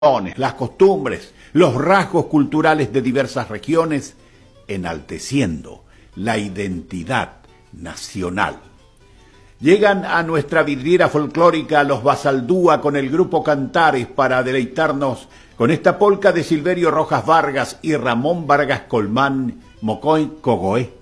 las costumbres, los rasgos culturales de diversas regiones, enalteciendo la identidad nacional. Llegan a nuestra vidriera folclórica los Basaldúa con el grupo Cantares para deleitarnos con esta polca de Silverio Rojas Vargas y Ramón Vargas Colmán, Mocoy Cogoé.